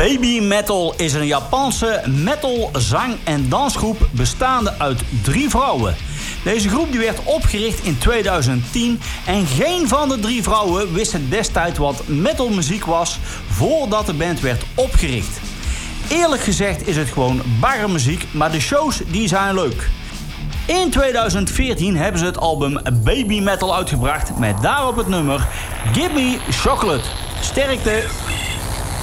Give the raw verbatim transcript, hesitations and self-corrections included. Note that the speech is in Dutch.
Baby Metal is een Japanse metal, zang- en dansgroep bestaande uit drie vrouwen. Deze groep die werd opgericht in tweeduizend tien en geen van de drie vrouwen wisten destijds wat metalmuziek was voordat de band werd opgericht. Eerlijk gezegd is het gewoon baggermuziek, maar de shows die zijn leuk. In tweeduizend veertien hebben ze het album Baby Metal uitgebracht met daarop het nummer Give Me Chocolate. Sterkte!